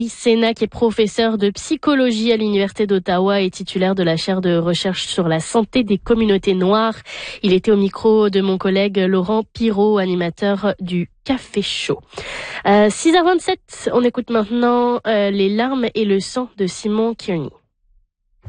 Sénac qui est professeur de psychologie à l'Université d'Ottawa et titulaire de la chaire de recherche sur la santé des communautés noires. Il était au micro de mon collègue Laurent Pirot, animateur du Café Chaud. 6h27, on écoute maintenant Les larmes et le sang de Simon Kearney.